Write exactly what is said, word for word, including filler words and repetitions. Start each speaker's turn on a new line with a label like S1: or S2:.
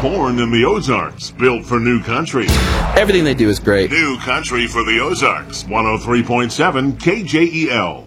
S1: corn in the Ozarks, built for New Country.
S2: Everything they do is great.
S1: New Country for the Ozarks, one oh three point seven K J E L.